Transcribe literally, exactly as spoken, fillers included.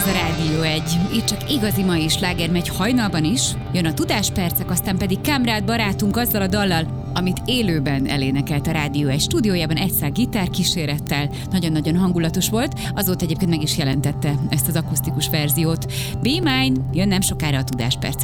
Ez a Rádió egy. Itt csak igazi mai sláger megy hajnalban is. Jön a Tudáspercek, aztán pedig Kámrád barátunk azzal a dallal, amit élőben elénekelt a Rádió egy stúdiójában egyszer gitárkísérettel. Nagyon-nagyon hangulatos volt, azóta egyébként meg is jelentette ezt az akusztikus verziót. Be Mine, jön nem sokára a Tudáspercek.